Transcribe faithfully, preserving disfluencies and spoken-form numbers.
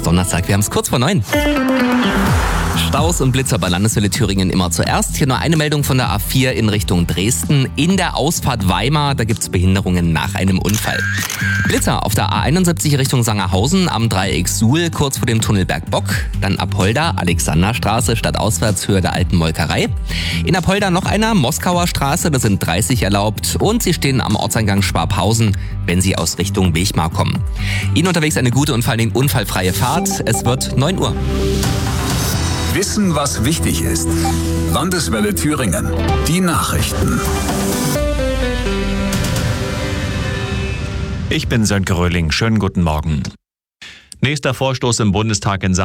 ist Donnerstag, wir haben es kurz vor neun. Staus und Blitzer bei Landeswelle Thüringen immer zuerst. Hier nur eine Meldung von der A vier in Richtung Dresden. In der Ausfahrt Weimar, da gibt es Behinderungen nach einem Unfall. Blitzer auf der A einundsiebzig Richtung Sangerhausen am Dreieck Suhl, kurz vor dem Tunnel Bergbock. Dann Apolda, Alexanderstraße, stadtauswärts Höhe der alten Molkerei. In Apolda noch einer, Moskauer Straße, da sind dreißig erlaubt. Und Sie stehen am Ortseingang Schwabhausen, wenn Sie aus Richtung Wechmar kommen. Ihnen unterwegs eine gute und vor allen Dingen unfallfreie Fahrt. Es wird neun Uhr. Wissen, was wichtig ist. Landeswelle Thüringen. Die Nachrichten. Ich bin Sönke Röhling. Schönen guten Morgen. Nächster Vorstoß im Bundestag in Sachen